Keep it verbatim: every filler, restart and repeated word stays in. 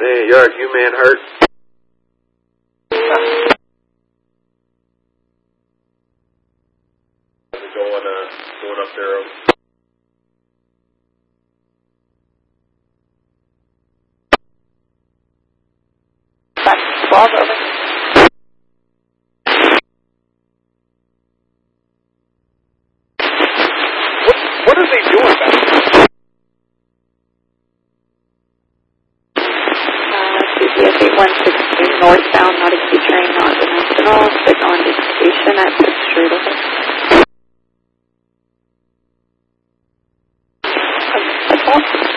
Man, yard, you man hurt. Going, uh, going up there. twelve over. What, what are they doing back there? one sixteen northbound, not a key train, non-dimensional, signal indication at sixth Street. Okay.